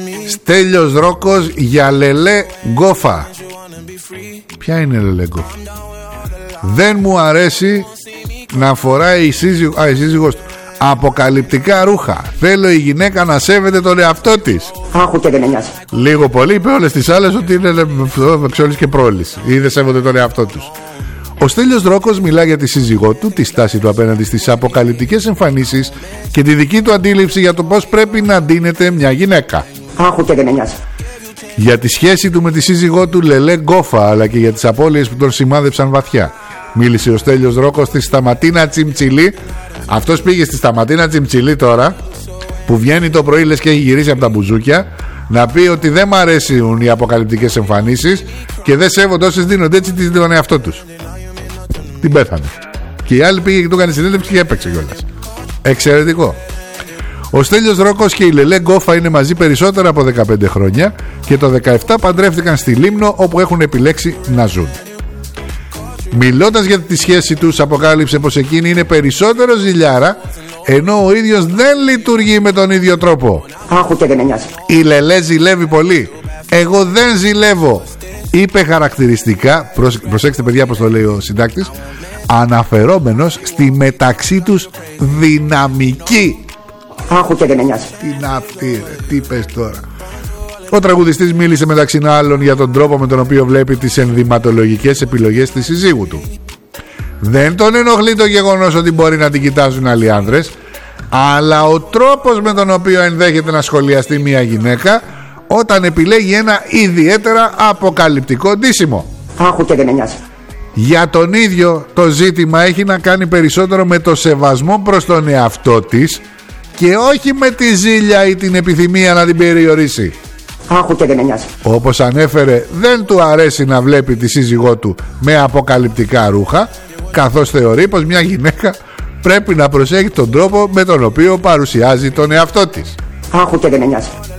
Στέλιος Δρόκος για Λελέ Γκόφα. Ποια είναι Λελέ Γκόφα? Δεν μου αρέσει να φοράει η σύζυγος του αποκαλυπτικά ρούχα. Θέλω η γυναίκα να σέβεται τον εαυτό της. Άχου και δεν με νοιάζει. Λίγο πολύ είπε όλες τις άλλες ότι είναι ξόλης και πρόλης ή δεν σέβονται τον εαυτό τους. Ο Στέλιος Δρόκος μιλά για τη σύζυγό του, τη στάση του απέναντι στις αποκαλυπτικές εμφανίσεις και τη δική του αντίληψη για το πώς πρέπει να ντύνεται μια γυναίκα. Άχου και δεν με νοιάζει. Για τη σχέση του με τη σύζυγό του Λελέ Γκόφα, αλλά και για τις απώλειες που τον σημάδεψαν βαθιά. Μίλησε ο Στέλιος Δρόκος στη Σταματίνα Τσιμτσιλή. Αυτός πήγε στη Σταματίνα Τσιμτσιλή τώρα, που βγαίνει το πρωί λες και έχει γυρίσει από τα μπουζούκια, να πει ότι δεν μ' αρέσουν οι αποκαλυπτικές εμφανίσεις και δεν σέβονται όσες δίνονται έτσι τον εαυτό τους. Την πέθανε. Και η άλλη πήγε και του έκανε συνέντευξη και έπαιξε κιόλας. Εξαιρετικό. Ο Στέλιος Δρόκος και η Λελέ Γκόφα είναι μαζί περισσότερα από 15 χρόνια και το 17 παντρεύτηκαν στη Λίμνο, όπου έχουν επιλέξει να ζουν. Μιλώντας για τη σχέση τους, αποκάλυψε πως εκείνη είναι περισσότερο ζηλιάρα, ενώ ο ίδιος δεν λειτουργεί με τον ίδιο τρόπο. Άχου και δεν με νοιάζει. Η Λελέ ζηλεύει πολύ. Εγώ δεν ζηλεύω, είπε χαρακτηριστικά, προσέξτε παιδιά πως το λέει ο συντάκτης, αναφερόμενος στη μεταξύ τους δυναμική. Άχου και δεν με νοιάζει. Τι να αυτή ρε, τι πες τώρα. Ο τραγουδιστής μίλησε μεταξύ άλλων για τον τρόπο με τον οποίο βλέπει τις ενδυματολογικές επιλογές της συζύγου του. Δεν τον ενοχλεί το γεγονός ότι μπορεί να την κοιτάζουν άλλοι άνδρες, αλλά ο τρόπος με τον οποίο ενδέχεται να σχολιαστεί μια γυναίκα όταν επιλέγει ένα ιδιαίτερα αποκαλυπτικό ντύσιμο. Άχου και δεν με νοιάζει. Για τον ίδιο το ζήτημα έχει να κάνει περισσότερο με το σεβασμό προς τον εαυτό της και όχι με τη ζήλια ή την επιθυμία να την περιορίσει. Άχου και δεν με νοιάζει. Όπως ανέφερε, δεν του αρέσει να βλέπει τη σύζυγό του με αποκαλυπτικά ρούχα, καθώς θεωρεί πως μια γυναίκα πρέπει να προσέχει τον τρόπο με τον οποίο παρουσιάζει τον εαυτό της. Άχου και δεν με νοιάζει.